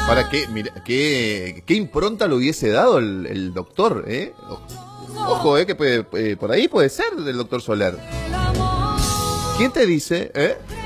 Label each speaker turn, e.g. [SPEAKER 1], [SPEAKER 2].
[SPEAKER 1] Para qué, mira, qué impronta le hubiese dado el doctor, ¿eh? Ojo, que por ahí puede ser del doctor Soler. ¿Quién te dice,